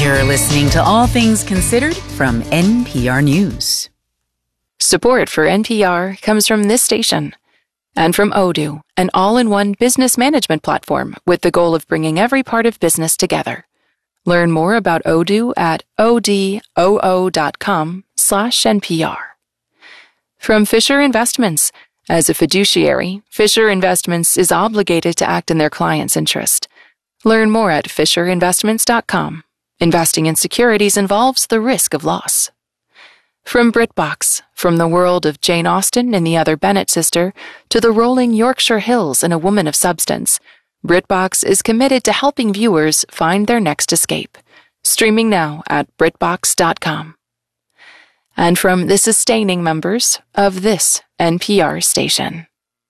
You're listening to All Things Considered from NPR News. Support for NPR comes from this station and from Odoo, an all-in-one business management platform with the goal of bringing every part of business together. Learn more about Odoo at odoo.com/NPR. From Fisher Investments. As a fiduciary, Fisher Investments is obligated to act in their client's interest. Learn more at fisherinvestments.com. Investing in securities involves the risk of loss. From BritBox, from the world of Jane Austen and the Other Bennet sister to the rolling Yorkshire Hills and A Woman of Substance, BritBox is committed to helping viewers find their next escape. Streaming now at BritBox.com. And from the sustaining members of this NPR station.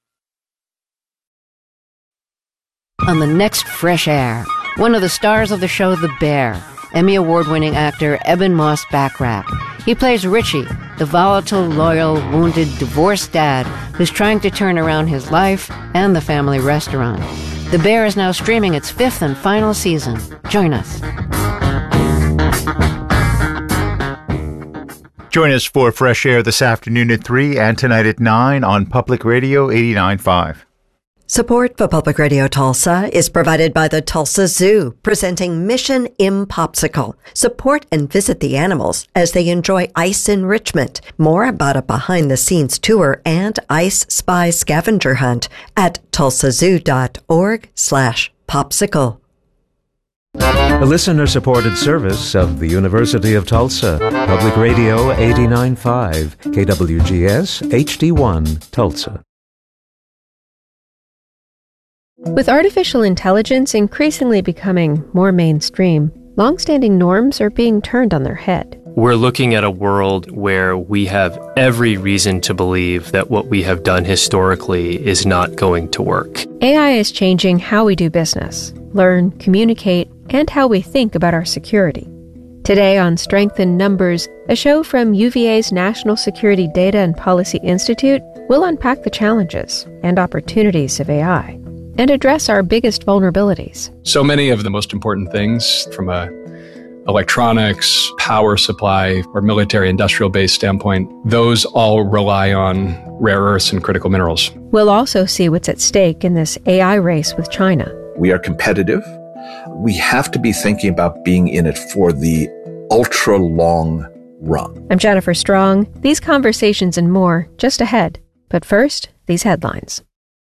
On the next Fresh Air, one of the stars of the show The Bear, Emmy Award-winning actor Eben Moss-Bachrach. He plays Richie, the volatile, loyal, wounded, divorced dad who's trying to turn around his life and the family restaurant. The Bear is now streaming its 5th and final season. Join us. Join us for Fresh Air this afternoon at 3 and tonight at 9 on Public Radio 89.5. Support for Public Radio Tulsa is provided by the Tulsa Zoo, presenting Mission Impopsicle. Support and visit the animals as they enjoy ice enrichment. More about a behind-the-scenes tour and ice spy scavenger hunt at tulsazoo.org/popsicle. A listener-supported service of the University of Tulsa. Public Radio 89.5, KWGS HD1, Tulsa. With artificial intelligence increasingly becoming more mainstream, long-standing norms are being turned on their head. We're looking at a world where we have every reason to believe that what we have done historically is not going to work. AI is changing how we do business, learn, communicate, and how we think about our security. Today on Strength in Numbers, a show from UVA's National Security Data and Policy Institute, will unpack the challenges and opportunities of AI and address our biggest vulnerabilities. So many of the most important things from a electronics, power supply, or military industrial base standpoint, those all rely on rare earths and critical minerals. We'll also see what's at stake in this AI race with China. We are competitive. We have to be thinking about being in it for the ultra long run. I'm Jennifer Strong. These conversations and more just ahead. But first, these headlines.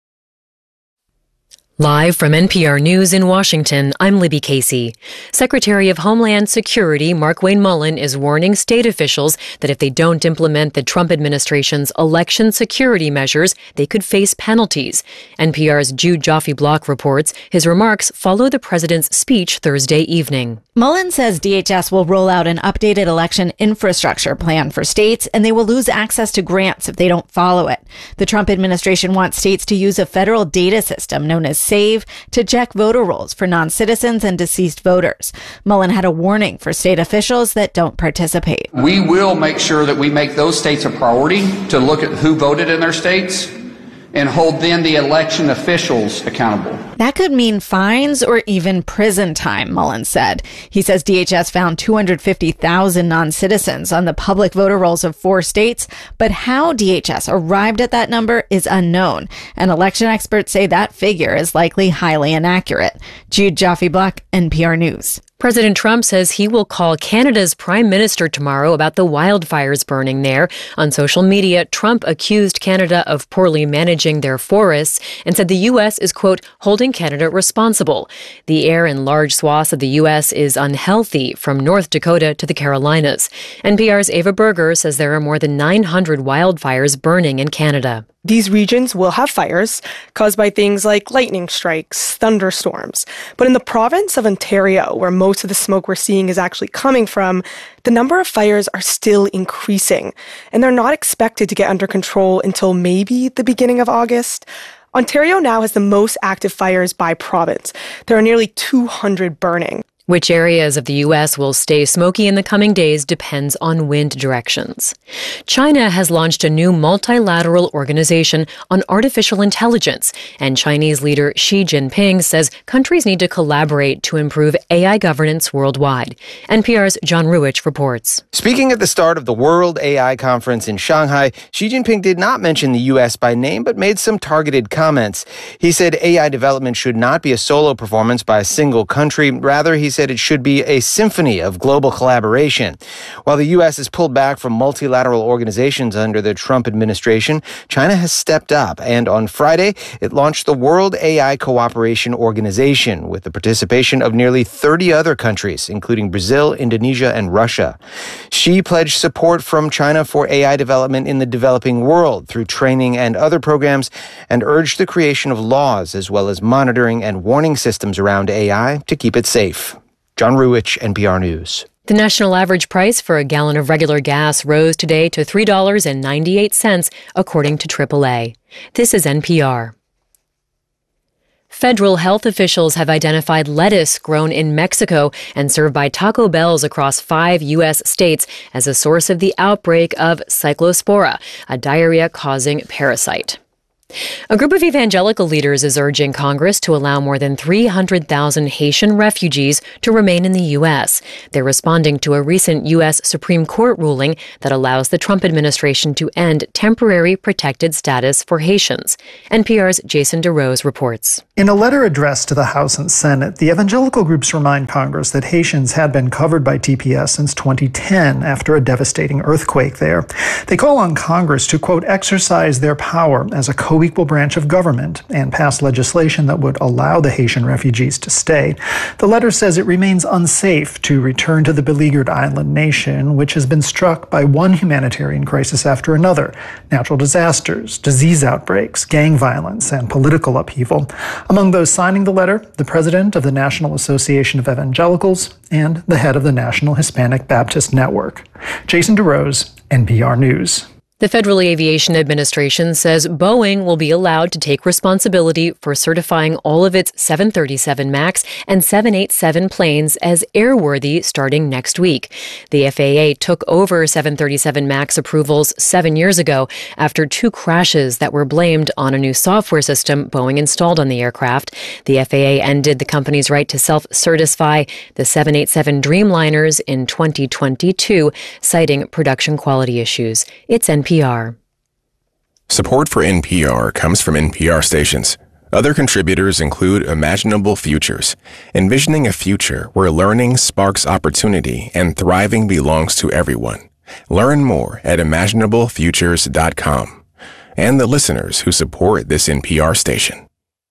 Live from NPR News in Washington, I'm Libby Casey. Secretary of Homeland Security Markwayne Mullin is warning state officials that if they don't implement the Trump administration's election security measures, they could face penalties. NPR's Jude Joffe-Block reports his remarks follow the president's speech Thursday evening. Mullin says DHS will roll out an updated election infrastructure plan for states, and they will lose access to grants if they don't follow it. The Trump administration wants states to use a federal data system known as SAVE to check voter rolls for non-citizens and deceased voters. Mullin had a warning for state officials that don't participate. We will make sure that we make those states a priority to look at who voted in their states and hold then the election officials accountable. That could mean fines or even prison time, Mullin said. He says DHS found 250,000 non-citizens on the public voter rolls of 4 states, but how DHS arrived at that number is unknown, and election experts say that figure is likely highly inaccurate. Jude Joffe-Block, NPR News. President Trump says he will call Canada's prime minister tomorrow about the wildfires burning there. On social media, Trump accused Canada of poorly managing their forests and said the U.S. is, quote, holding Canada responsible. The air in large swaths of the U.S. is unhealthy, from North Dakota to the Carolinas. NPR's Ava Berger says there are more than 900 wildfires burning in Canada. These regions will have fires caused by things like lightning strikes, thunderstorms. But in the province of Ontario, where most of the smoke we're seeing is actually coming from, the number of fires are still increasing, and they're not expected to get under control until maybe the beginning of August. Ontario now has the most active fires by province. There are nearly 200 burning. Which areas of the U.S. will stay smoky in the coming days depends on wind directions. China has launched a new multilateral organization on artificial intelligence, and Chinese leader Xi Jinping says countries need to collaborate to improve AI governance worldwide. NPR's John Ruwitch reports. Speaking at the start of the World AI Conference in Shanghai, Xi Jinping did not mention the U.S. by name, but made some targeted comments. He said AI development should not be a solo performance by a single country. Rather, he said it should be a symphony of global collaboration. While the U.S. has pulled back from multilateral organizations under the Trump administration, China has stepped up, and on Friday, it launched the World AI Cooperation Organization with the participation of nearly 30 other countries, including Brazil, Indonesia, and Russia. Xi pledged support from China for AI development in the developing world through training and other programs, and urged the creation of laws as well as monitoring and warning systems around AI to keep it safe. John Ruwitch, NPR News. The national average price for a gallon of regular gas rose today to $3.98, according to AAA. This is NPR. Federal health officials have identified lettuce grown in Mexico and served by Taco Bells across 5 U.S. states as a source of the outbreak of Cyclospora, a diarrhea-causing parasite. A group of evangelical leaders is urging Congress to allow more than 300,000 Haitian refugees to remain in the U.S. They're responding to a recent U.S. Supreme Court ruling that allows the Trump administration to end temporary protected status for Haitians. NPR's Jason DeRose reports. In a letter addressed to the House and Senate, the evangelical groups remind Congress that Haitians had been covered by TPS since 2010 after a devastating earthquake there. They call on Congress to, quote, exercise their power as a co-equal branch of government and pass legislation that would allow the Haitian refugees to stay. The letter says it remains unsafe to return to the beleaguered island nation, which has been struck by one humanitarian crisis after another: natural disasters, disease outbreaks, gang violence, and political upheaval. Among those signing the letter, the president of the National Association of Evangelicals and the head of the National Hispanic Baptist Network. Jason DeRose, NPR News. The Federal Aviation Administration says Boeing will be allowed to take responsibility for certifying all of its 737 MAX and 787 planes as airworthy starting next week. The FAA took over 737 MAX approvals 7 years ago after 2 crashes that were blamed on a new software system Boeing installed on the aircraft. The FAA ended the company's right to self-certify the 787 Dreamliners in 2022, citing production quality issues. It's NPR. Support for NPR comes from NPR stations. Other contributors include Imaginable Futures, envisioning a future where learning sparks opportunity and thriving belongs to everyone. Learn more at imaginablefutures.com. And the listeners who support this NPR station.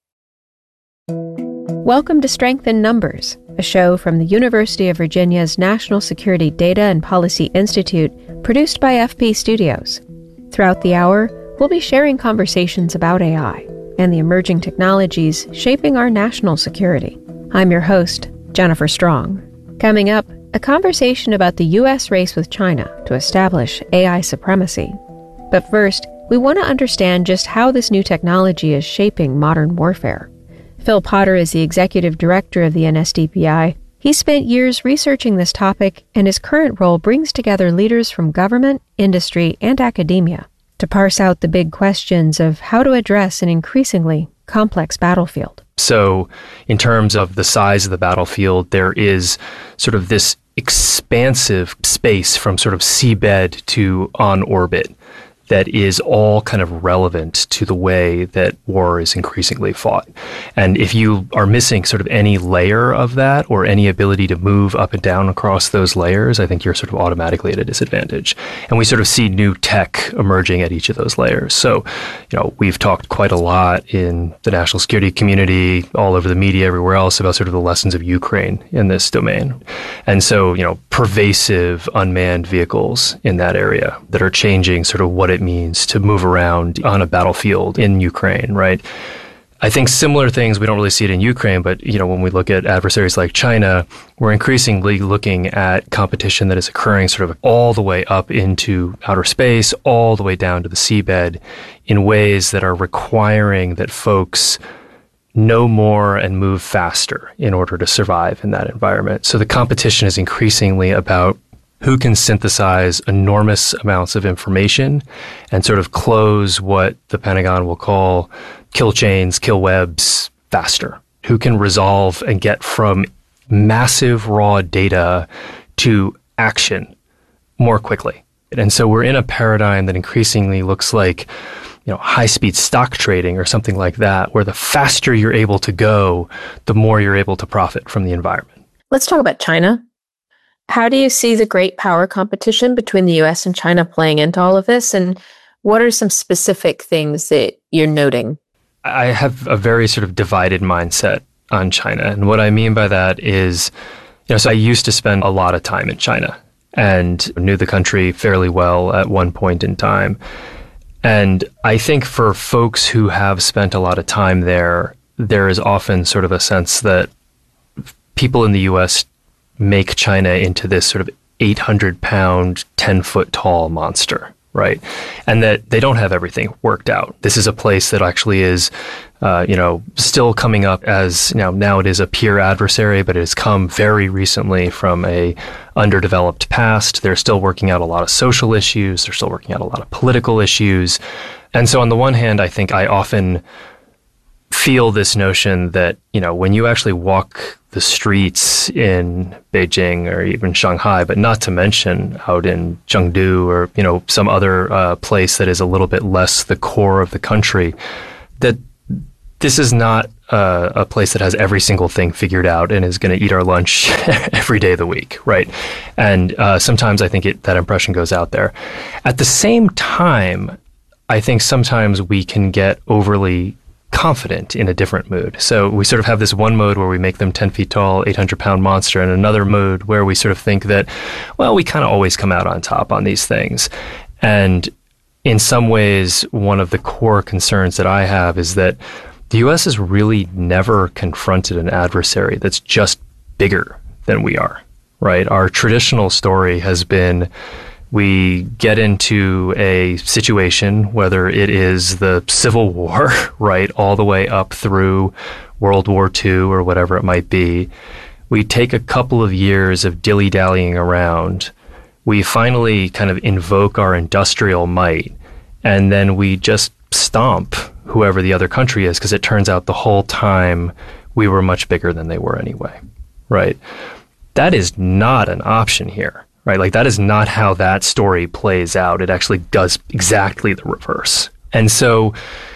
Welcome to Strength in Numbers, a show from the University of Virginia's National Security Data and Policy Institute, produced by FP Studios. Throughout the hour, we'll be sharing conversations about AI and the emerging technologies shaping our national security. I'm your host, Jennifer Strong. Coming up, a conversation about the U.S. race with China to establish AI supremacy. But first, we want to understand just how this new technology is shaping modern warfare. Phil Potter is the executive director of the NSDPI. He spent years researching this topic, and his current role brings together leaders from government, industry, and academia to parse out the big questions of how to address an increasingly complex battlefield. So, in terms of the size of the battlefield, there is sort of this expansive space from sort of seabed to on orbit that is all kind of relevant to the way that war is increasingly fought. And if you are missing sort of any layer of that or any ability to move up and down across those layers, I think you're sort of automatically at a disadvantage. And we sort of see new tech emerging at each of those layers. So, we've talked quite a lot in the national security community, all over the media, everywhere else, about sort of the lessons of Ukraine in this domain. And so, pervasive unmanned vehicles in that area that are changing sort of what it means to move around on a battlefield in Ukraine, right? I think similar things, we don't really see it in Ukraine, but, when we look at adversaries like China, we're increasingly looking at competition that is occurring sort of all the way up into outer space, all the way down to the seabed in ways that are requiring that folks know more and move faster in order to survive in that environment. So the competition is increasingly about who can synthesize enormous amounts of information and sort of close what the Pentagon will call kill chains, kill webs faster. Who can resolve and get from massive raw data to action more quickly. And so we're in a paradigm that increasingly looks like, high-speed stock trading or something like that, where the faster you're able to go, the more you're able to profit from the environment. Let's talk about China. How do you see the great power competition between the US and China playing into all of this? And what are some specific things that you're noting? I have a very sort of divided mindset on China. And what I mean by that is, so I used to spend a lot of time in China and knew the country fairly well at one point in time. And I think for folks who have spent a lot of time there, there is often sort of a sense that people in the US make China into this sort of 800-pound, 10-foot tall monster, right? And that they don't have everything worked out. This is a place that actually is, still coming up as, now it is a peer adversary, but it has come very recently from a underdeveloped past. They're still working out a lot of social issues. They're still working out a lot of political issues. And so on the one hand, I think I often feel this notion that, when you actually walk the streets in Beijing or even Shanghai, but not to mention out in Chengdu or, some other place that is a little bit less the core of the country, that this is not a place that has every single thing figured out and is going to eat our lunch every day of the week, right? And sometimes I think that impression goes out there. At the same time, I think sometimes we can get overly confident in a different mood. So we sort of have this one mode where we make them 10 feet tall, 800-pound monster, and another mode where we sort of think that, well, we kind of always come out on top on these things. And in some ways, one of the core concerns that I have is that the U.S. has really never confronted an adversary that's just bigger than we are, right? Our traditional story has been we get into a situation, whether it is the Civil War, right, all the way up through World War II or whatever it might be. We take a couple of years of dilly-dallying around. We finally kind of invoke our industrial might, and then we just stomp whoever the other country is, because it turns out the whole time we were much bigger than they were anyway, right? That is not an option here, right? Like, that is not how that story plays out. It actually does exactly the reverse. And so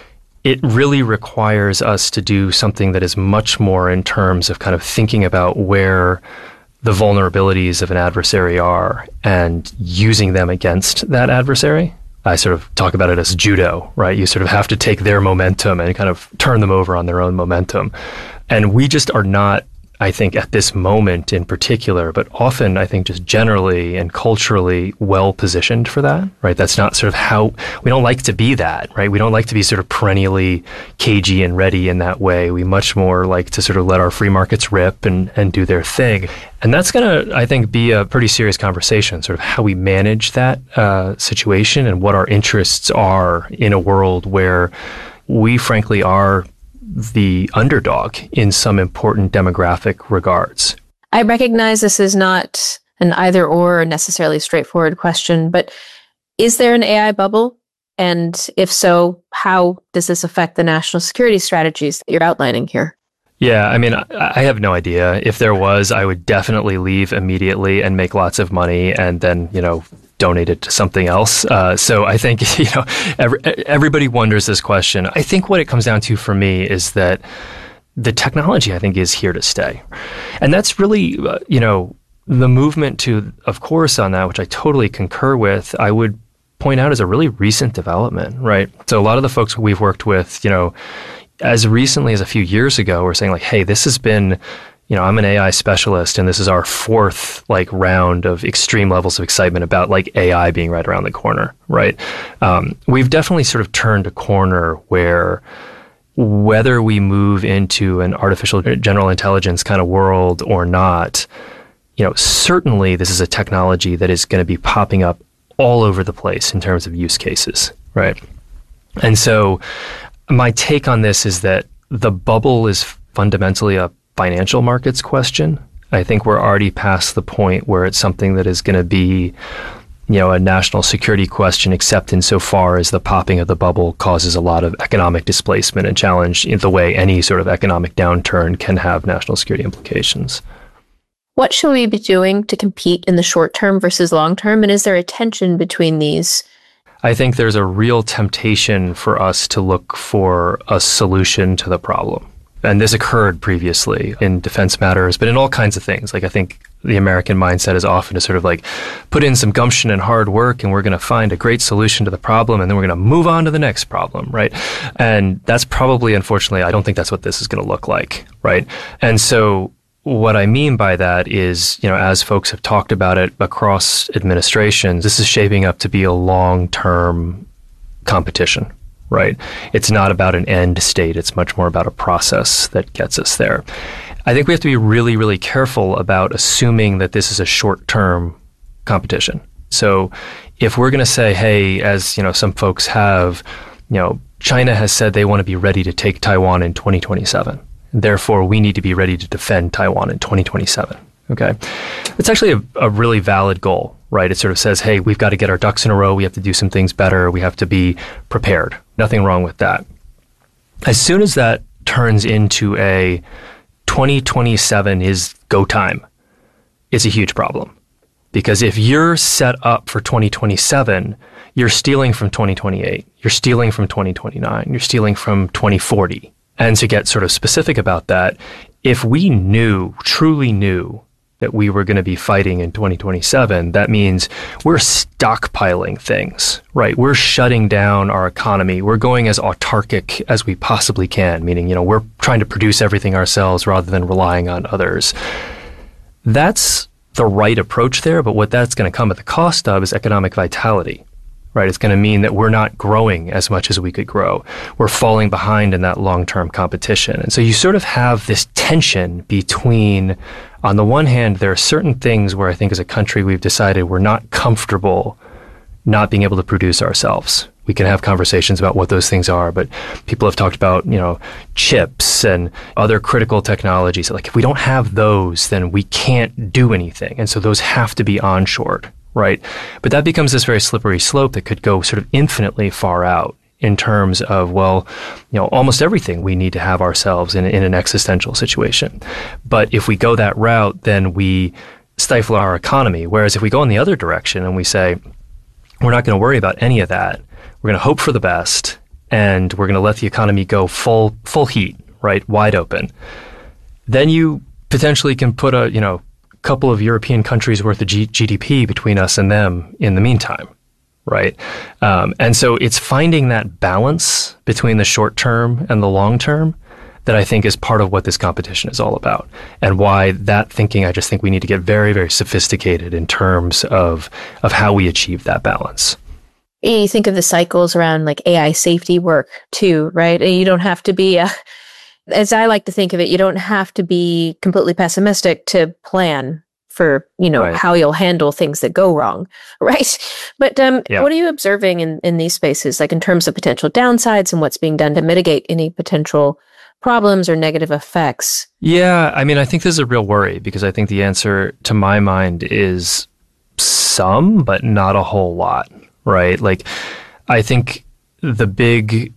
it really requires us to do something that is much more in terms of kind of thinking about where the vulnerabilities of an adversary are and using them against that adversary. I sort of talk about it as judo, right? You sort of have to take their momentum and kind of turn them over on their own momentum. And we just are not, I think, at this moment in particular, but often I think just generally and culturally well positioned for that, right? That's not sort of how, we don't like to be that, right? We don't like to be sort of perennially cagey and ready in that way. We much more like to sort of let our free markets rip and do their thing. And that's going to, I think, be a pretty serious conversation, sort of how we manage that situation and what our interests are in a world where we frankly are the underdog in some important demographic regards. I recognize this is not an either or necessarily straightforward question, but is there an AI bubble? And if so, how does this affect the national security strategies that you're outlining here? Yeah, I mean, I have no idea. If there was, I would definitely leave immediately and make lots of money and then, donate it to something else. So I think, everybody wonders this question. I think what it comes down to for me is that the technology, I think, is here to stay. And that's really, the movement to, of course, on that, which I totally concur with, I would point out as a really recent development, right? So a lot of the folks we've worked with, as recently as a few years ago, were saying like, hey, this has been, I'm an AI specialist, and this is our fourth round of extreme levels of excitement about AI being right around the corner, right? We've definitely sort of turned a corner where whether we move into an artificial general intelligence kind of world or not, certainly this is a technology that is going to be popping up all over the place in terms of use cases, right? And so my take on this is that the bubble is fundamentally a financial markets question. I think we're already past the point where it's something that is going to be, a national security question, except insofar as the popping of the bubble causes a lot of economic displacement and challenge in the way any sort of economic downturn can have national security implications. What should we be doing to compete in the short term versus long term? And is there a tension between these? I think there's a real temptation for us to look for a solution to the problem. And this occurred previously in defense matters, but in all kinds of things. Like, I think the American mindset is often to sort of like put in some gumption and hard work, and we're going to find a great solution to the problem, and then we're going to move on to the next problem, right? And that's probably, unfortunately, I don't think that's what this is going to look like, right? And so what I mean by that is, as folks have talked about it across administrations, this is shaping up to be a long-term competition. Right? It's not about an end state. It's much more about a process that gets us there. I think we have to be really, really careful about assuming that this is a short-term competition. So if we're going to say, hey, as some folks have, China has said they want to be ready to take Taiwan in 2027. Therefore, we need to be ready to defend Taiwan in 2027. Okay. It's actually a really valid goal, right? It sort of says, hey, we've got to get our ducks in a row. We have to do some things better. We have to be prepared. Nothing wrong with that. As soon as that turns into a 2027 is go time, it's a huge problem. Because if you're set up for 2027, you're stealing from 2028. You're stealing from 2029. You're stealing from 2040. And to get sort of specific about that, if we truly knew, that we were going to be fighting in 2027, that means we're stockpiling things, right? We're shutting down our economy. We're going as autarkic as we possibly can, meaning, we're trying to produce everything ourselves rather than relying on others. That's the right approach there, but what that's going to come at the cost of is economic vitality, right? It's going to mean that we're not growing as much as we could grow. We're falling behind in that long-term competition. And so you sort of have this tension between, on the one hand, there are certain things where I think as a country we've decided we're not comfortable not being able to produce ourselves. We can have conversations about what those things are, but people have talked about, chips and other critical technologies. Like, if we don't have those, then we can't do anything. And so those have to be onshored. Right. But that becomes this very slippery slope that could go sort of infinitely far out in terms of, almost everything we need to have ourselves in an existential situation. But if we go that route, then we stifle our economy. Whereas if we go in the other direction and we say, we're not going to worry about any of that, we're going to hope for the best, and we're going to let the economy go full heat, right, wide open, then you potentially can put a, couple of European countries worth of GDP between us and them in the meantime, right? And so it's finding that balance between the short term and the long term that I think is part of what this competition is all about, and why that thinking, I just think we need to get very, very sophisticated in terms of how we achieve that balance. You think of the cycles around like AI safety work too, right? You don't have to be as I like to think of it, you don't have to be completely pessimistic to plan for, right, how you'll handle things that go wrong, right? But What are you observing in these spaces, like in terms of potential downsides and what's being done to mitigate any potential problems or negative effects? Yeah, I think there's a real worry, because I think the answer to my mind is some, but not a whole lot, right? Like, I think the big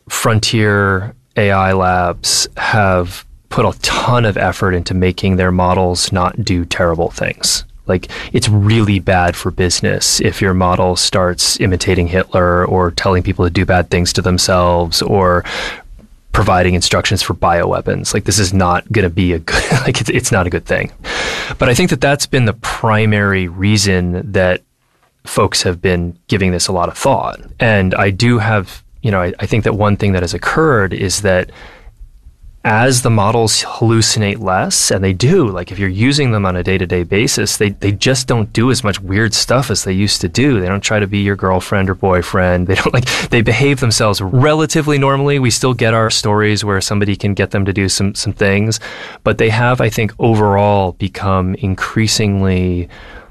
frontier AI labs have put a ton of effort into making their models not do terrible things. Like, it's really bad for business if your model starts imitating Hitler or telling people to do bad things to themselves or providing instructions for bioweapons. Like, this is not going to be a good, it's not a good thing. But I think that that's been the primary reason that folks have been giving this a lot of thought. And I do have, I think that one thing that has occurred is that as the models hallucinate less, and they do, like if you're using them on a day-to-day basis, they just don't do as much weird stuff as they used to do. They don't try to be your girlfriend or boyfriend. They don't they behave themselves relatively normally. We still get our stories where somebody can get them to do some things, but they have, I think, overall become increasingly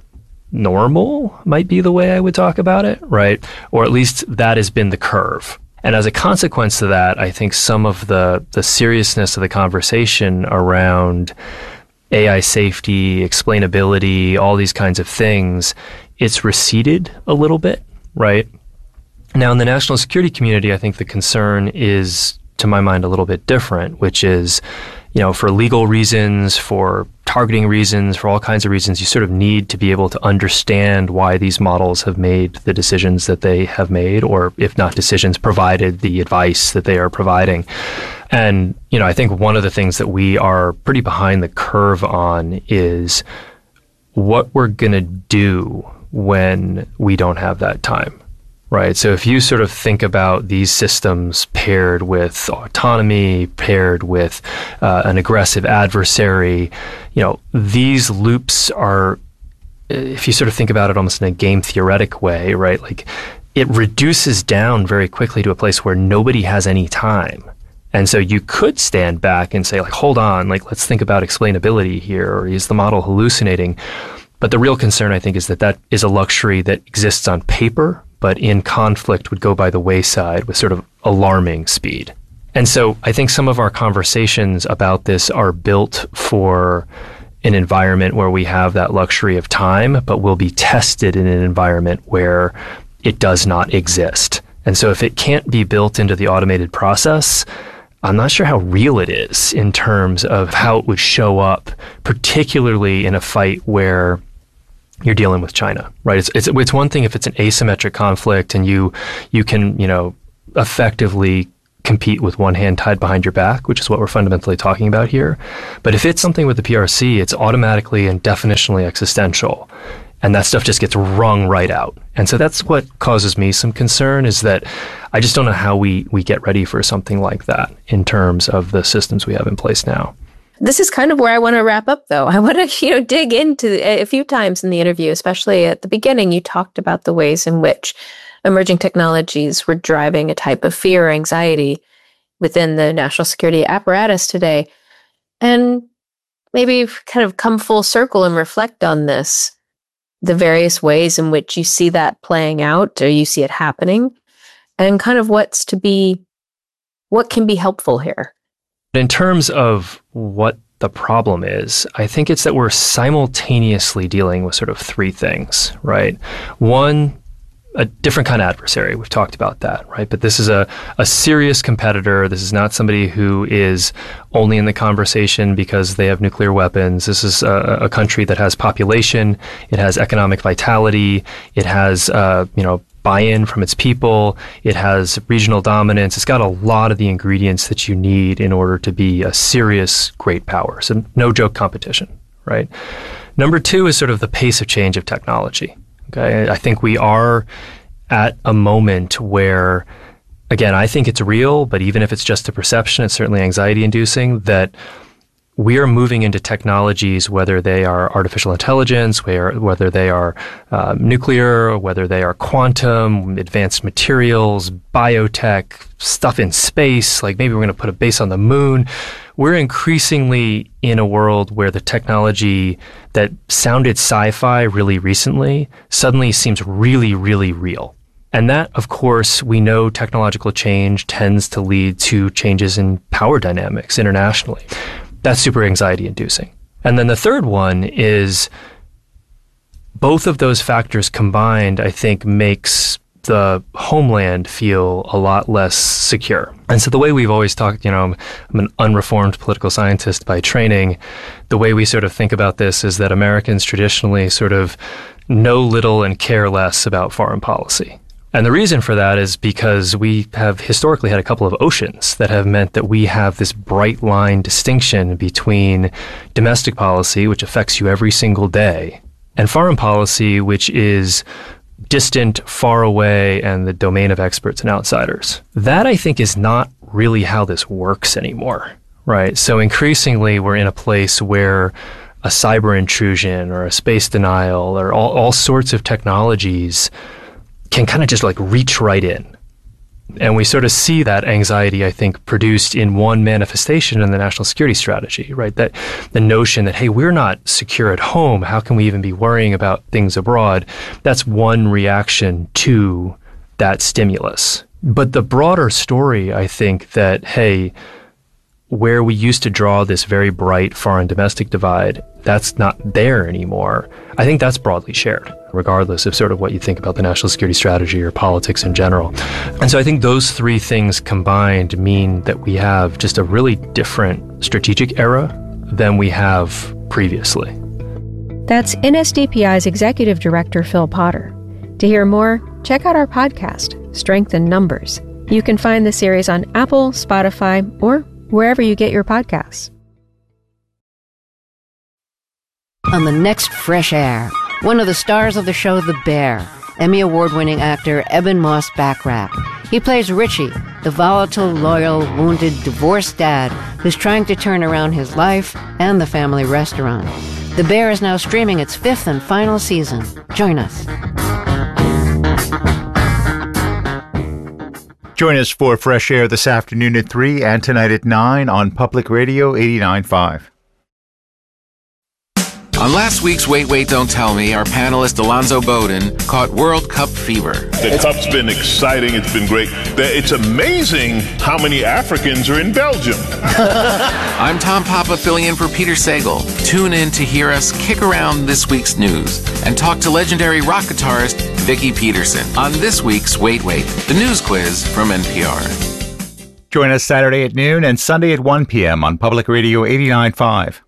normal, might be the way I would talk about it, right? Or at least that has been the curve. And as a consequence of that, I think some of the seriousness of the conversation around AI safety, explainability, all these kinds of things, it's receded a little bit, right? Now, in the national security community, I think the concern is, to my mind, a little bit different, which is, for legal reasons, for targeting reasons, for all kinds of reasons, you sort of need to be able to understand why these models have made the decisions that they have made, or if not decisions, provided the advice that they are providing. And, I think one of the things that we are pretty behind the curve on is what we're going to do when we don't have that time. Right. So if you sort of think about these systems paired with autonomy, paired with an aggressive adversary, these loops are, if you sort of think about it almost in a game theoretic way, right, like it reduces down very quickly to a place where nobody has any time. And so you could stand back and say, like, hold on, like, let's think about explainability here, or is the model hallucinating? But the real concern, I think, is that is a luxury that exists on paper, but in conflict would go by the wayside with sort of alarming speed. And so I think some of our conversations about this are built for an environment where we have that luxury of time, but will be tested in an environment where it does not exist. And so if it can't be built into the automated process, I'm not sure how real it is in terms of how it would show up, particularly in a fight where you're dealing with China, right? It's one thing if it's an asymmetric conflict and you can, effectively compete with one hand tied behind your back, which is what we're fundamentally talking about here. But if it's something with the PRC, it's automatically and definitionally existential. And that stuff just gets wrung right out. And so that's what causes me some concern, is that I just don't know how we get ready for something like that in terms of the systems we have in place now. This is kind of where I want to wrap up, though. I want to, dig into a few times in the interview, especially at the beginning, you talked about the ways in which emerging technologies were driving a type of fear or anxiety within the national security apparatus today. And maybe kind of come full circle and reflect on this, the various ways in which you see that playing out, or you see it happening, and kind of what can be helpful here. In terms of what the problem is, I think it's that we're simultaneously dealing with sort of three things, right? One, a different kind of adversary. We've talked about that, right? But this is a serious competitor. This is not somebody who is only in the conversation because they have nuclear weapons. This is a country that has population. It has economic vitality. It has, buy-in from its people. It has regional dominance. It's got a lot of the ingredients that you need in order to be a serious great power. So no joke competition, right? Number two is sort of the pace of change of technology. Okay, I think we are at a moment where, again, I think it's real, but even if it's just a perception, it's certainly anxiety-inducing, that we are moving into technologies, whether they are artificial intelligence, whether they are nuclear, whether they are quantum, advanced materials, biotech, stuff in space, like maybe we're going to put a base on the moon. We're increasingly in a world where the technology that sounded sci-fi really recently suddenly seems really, really real. And that, of course, we know technological change tends to lead to changes in power dynamics internationally. That's super anxiety-inducing. And then the third one is both of those factors combined, I think, makes the homeland feel a lot less secure. And so the way we've always talked, I'm an unreformed political scientist by training. The way we sort of think about this is that Americans traditionally sort of know little and care less about foreign policy. And the reason for that is because we have historically had a couple of oceans that have meant that we have this bright line distinction between domestic policy, which affects you every single day, and foreign policy, which is distant, far away, and the domain of experts and outsiders. That, I think, is not really how this works anymore, right? So increasingly, we're in a place where a cyber intrusion or a space denial or all sorts of technologies can kind of just like reach right in. And we sort of see that anxiety, I think, produced in one manifestation in the national security strategy, right? That the notion that, hey, we're not secure at home. How can we even be worrying about things abroad? That's one reaction to that stimulus, But the broader story, I think that, hey, where we used to draw this very bright foreign domestic divide, that's not there anymore. I think that's broadly shared, regardless of sort of what you think about the national security strategy or politics in general. And so I think those three things combined mean that we have just a really different strategic era than we have previously. That's NSDPI's Executive Director, Phil Potter. To hear more, check out our podcast, Strength in Numbers. You can find the series on Apple, Spotify, or wherever you get your podcasts. On the next Fresh Air, one of the stars of the show The Bear, Emmy Award-winning actor Eben Moss-Bachrach. He plays Richie, the volatile, loyal, wounded, divorced dad who's trying to turn around his life and the family restaurant. The Bear is now streaming its 5th and final season. Join us. Join us for Fresh Air this afternoon at 3 and tonight at 9 on Public Radio 89.5. On last week's Wait, Wait, Don't Tell Me, our panelist Alonzo Bowden caught World Cup fever. The Cup's been exciting. It's been great. It's amazing how many Africans are in Belgium. I'm Tom Papa filling in for Peter Sagal. Tune in to hear us kick around this week's news and talk to legendary rock guitarist Vicki Peterson on this week's Wait, Wait, the news quiz from NPR. Join us Saturday at noon and Sunday at 1 p.m. on Public Radio 89.5.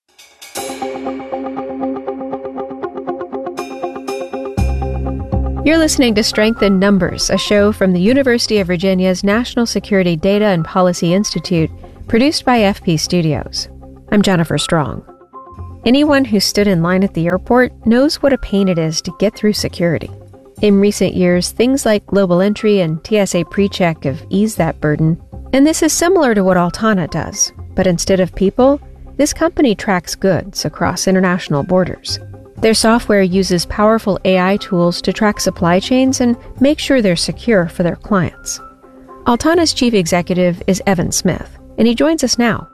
You're listening to Strength in Numbers, a show from the University of Virginia's National Security Data and Policy Institute, produced by FP Studios. I'm Jennifer Strong. Anyone who stood in line at the airport knows what a pain it is to get through security. In recent years, things like Global Entry and TSA PreCheck have eased that burden, and this is similar to what Altana does. But instead of people, this company tracks goods across international borders. Their software uses powerful AI tools to track supply chains and make sure they're secure for their clients. Altana's chief executive is Evan Smith, and he joins us now.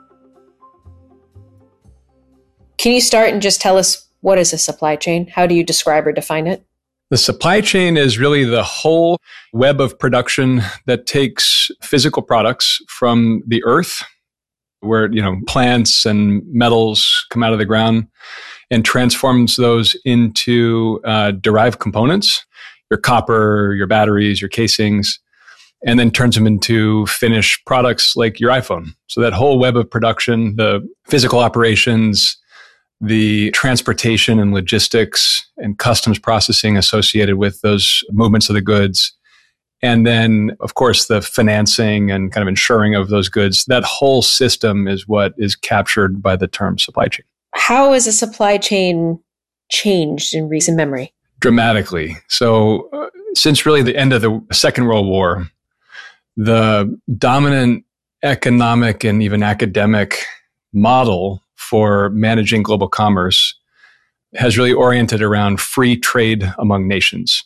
Can you start and just tell us what is a supply chain? How do you describe or define it? The supply chain is really the whole web of production that takes physical products from the earth, where plants and metals come out of the ground, and transforms those into derived components, your copper, your batteries, your casings, and then turns them into finished products like your iPhone. So that whole web of production, the physical operations, the transportation and logistics and customs processing associated with those movements of the goods, and then, of course, the financing and kind of insuring of those goods, that whole system is what is captured by the term supply chain. How has a supply chain changed in recent memory? Dramatically. So since really the end of the Second World War, the dominant economic and even academic model for managing global commerce has really oriented around free trade among nations.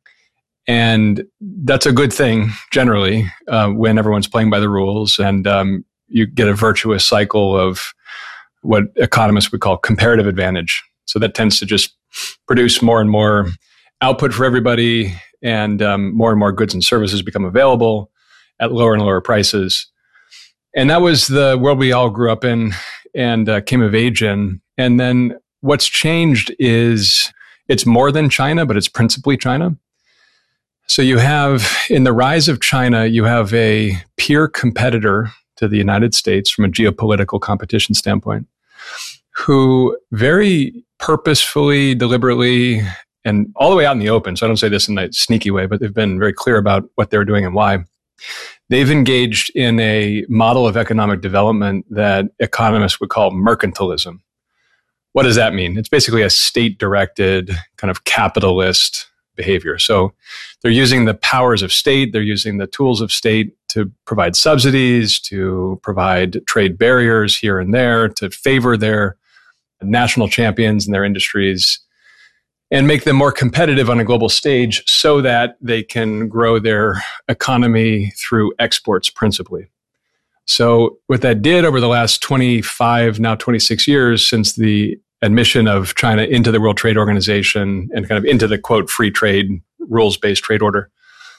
And that's a good thing, generally, when everyone's playing by the rules and you get a virtuous cycle of what economists would call comparative advantage. So that tends to just produce more and more output for everybody, and more goods and services become available at lower and lower prices. And that was the world we all grew up in and came of age in. And then what's changed is it's more than China, but it's principally China. So you have, in the rise of China, you have a peer competitor to the United States from a geopolitical competition standpoint, who very purposefully, deliberately, and all the way out in the open, so I don't say this in a sneaky way, but they've been very clear about what they're doing and why. They've engaged in a model of economic development that economists would call mercantilism. What does that mean? It's basically a state-directed kind of capitalist behavior. So they're using the powers of state, they're using the tools of state to provide subsidies, to provide trade barriers here and there, to favor their national champions in their industries and make them more competitive on a global stage so that they can grow their economy through exports principally. So what that did over the last 25, now 26 years since the admission of China into the World Trade Organization and kind of into the, quote, free trade, rules-based trade order,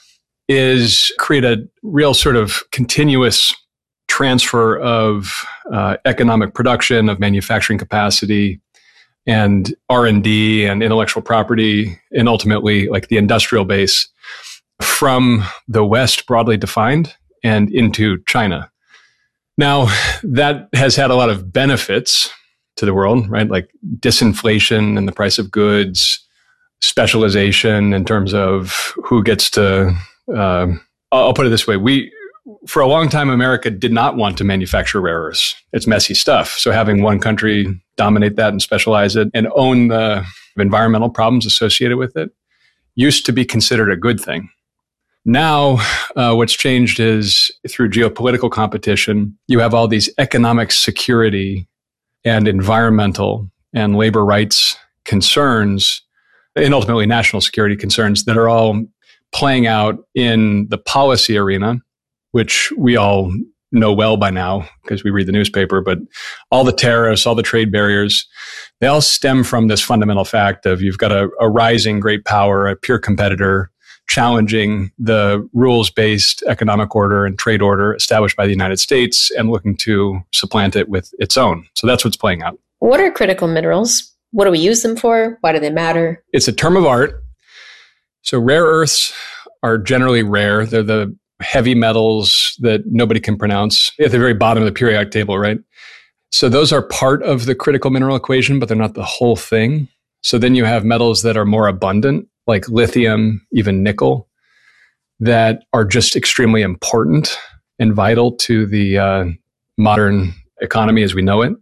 is create a real sort of continuous transfer of economic production, of manufacturing capacity, and R&D and intellectual property, and ultimately like the industrial base from the West broadly defined and into China. Now, that has had a lot of benefits to the world, right? Like disinflation in the price of goods, specialization in terms of who gets to, I'll put it this way. For a long time, America did not want to manufacture rare earths. It's messy stuff. So having one country dominate that and specialize it and own the environmental problems associated with it used to be considered a good thing. Now, what's changed is through geopolitical competition, you have all these economic security and environmental and labor rights concerns, and ultimately national security concerns that are all playing out in the policy arena, which we all know well by now because we read the newspaper, but all the tariffs, all the trade barriers, they all stem from this fundamental fact of you've got a rising great power, a peer competitor, challenging the rules-based economic order and trade order established by the United States and looking to supplant it with its own. So that's what's playing out. What are critical minerals? What do we use them for? Why do they matter? It's a term of art. So rare earths are generally rare. They're the heavy metals that nobody can pronounce at the very bottom of the periodic table, right? So those are part of the critical mineral equation, but they're not the whole thing. So then you have metals that are more abundant, like lithium, even nickel, that are just extremely important and vital to the modern economy as we know it.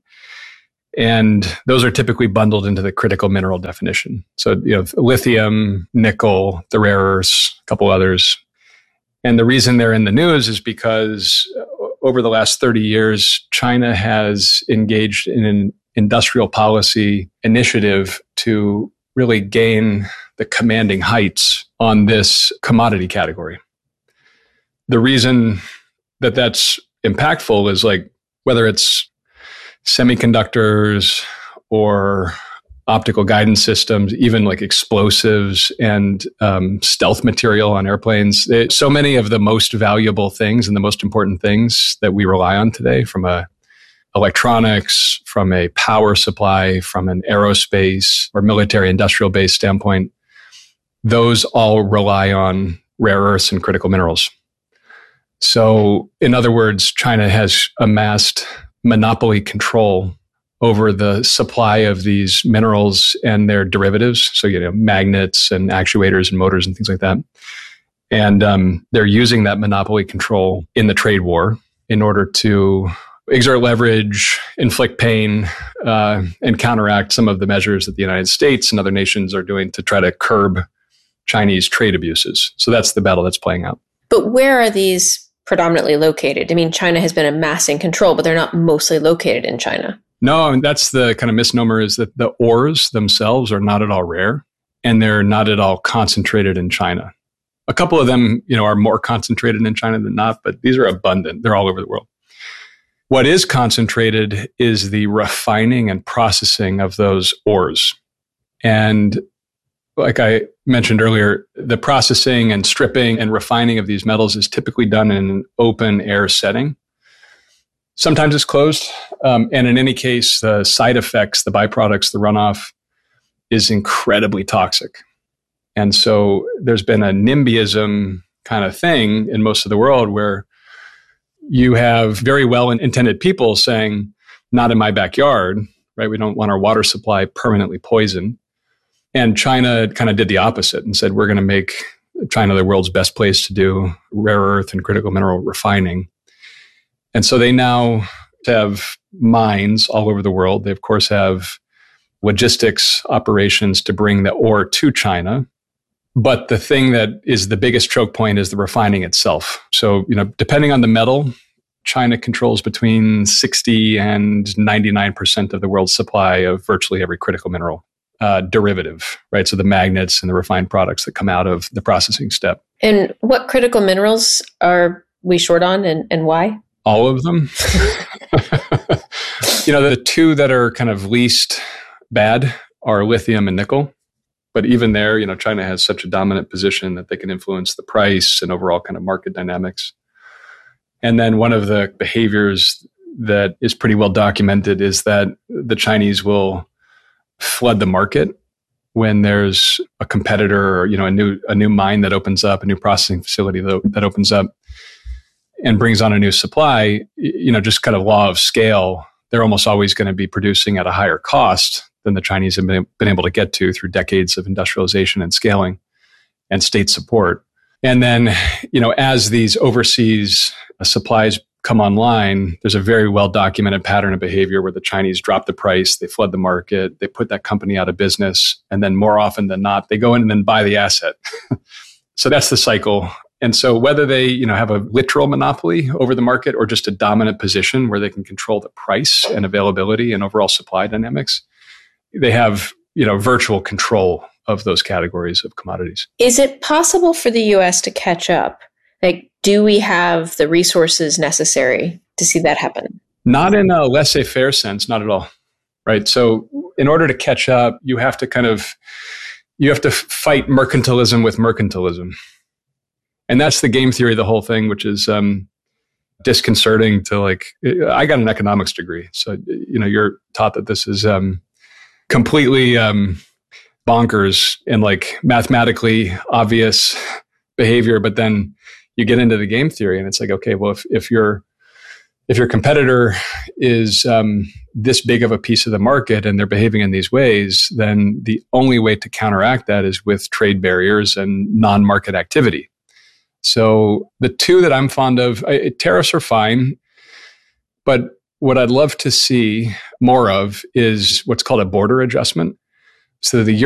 And those are typically bundled into the critical mineral definition. So, lithium, nickel, the rare earths, a couple others. And the reason they're in the news is because over the last 30 years, China has engaged in an industrial policy initiative to really gain the commanding heights on this commodity category. The reason that that's impactful is like whether it's semiconductors or optical guidance systems, even like explosives and stealth material on airplanes. So many of the most valuable things and the most important things that we rely on today, from electronics, from a power supply, from an aerospace or military industrial base standpoint, those all rely on rare earths and critical minerals. So in other words, China has amassed monopoly control over the supply of these minerals and their derivatives. So, magnets and actuators and motors and things like that. And they're using that monopoly control in the trade war in order to exert leverage, inflict pain, and counteract some of the measures that the United States and other nations are doing to try to curb Chinese trade abuses. So that's the battle that's playing out. But where are these predominantly located? I mean, China has been amassing control, but they're not mostly located in China. No, that's the kind of misnomer, is that the ores themselves are not at all rare, and they're not at all concentrated in China. A couple of them, are more concentrated in China than not, but these are abundant. They're all over the world. What is concentrated is the refining and processing of those ores. And like I mentioned earlier, the processing and stripping and refining of these metals is typically done in an open air setting. Sometimes it's closed. And in any case, the side effects, the byproducts, the runoff is incredibly toxic. And so there's been a NIMBYism kind of thing in most of the world where you have very well-intended people saying, not in my backyard, right? We don't want our water supply permanently poisoned. And China kind of did the opposite and said, we're going to make China the world's best place to do rare earth and critical mineral refining. And so they now have mines all over the world. They, of course, have logistics operations to bring the ore to China. But the thing that is the biggest choke point is the refining itself. So, depending on the metal, China controls between 60 and 99% of the world's supply of virtually every critical mineral derivative, right? So the magnets and the refined products that come out of the processing step. And what critical minerals are we short on and why? All of them. The two that are kind of least bad are lithium and nickel. But even there, China has such a dominant position that they can influence the price and overall kind of market dynamics. And then one of the behaviors that is pretty well documented is that the Chinese will flood the market when there's a competitor or a new mine that opens up, a new processing facility that opens up and brings on a new supply. Just kind of law of scale, they're almost always going to be producing at a higher cost than the Chinese have been able to get to through decades of industrialization and scaling and state support. And then, as these overseas supplies come online, there's a very well documented pattern of behavior where the Chinese drop the price, they flood the market, they put that company out of business, and then more often than not, they go in and then buy the asset. So that's the cycle. And so whether they, have a literal monopoly over the market or just a dominant position where they can control the price and availability and overall supply dynamics, they have, virtual control of those categories of commodities. Is it possible for the U.S. to catch up? Do we have the resources necessary to see that happen? Not in a laissez-faire sense, not at all. Right. So in order to catch up, you have to fight mercantilism with mercantilism. And that's the game theory of the whole thing, which is disconcerting to I got an economics degree. So, you're taught that this is completely bonkers and mathematically obvious behavior. But then you get into the game theory and it's okay, well, if your competitor is this big of a piece of the market and they're behaving in these ways, then the only way to counteract that is with trade barriers and non-market activity. So the two that I'm fond of, tariffs are fine, but what I'd love to see more of is what's called a border adjustment. So the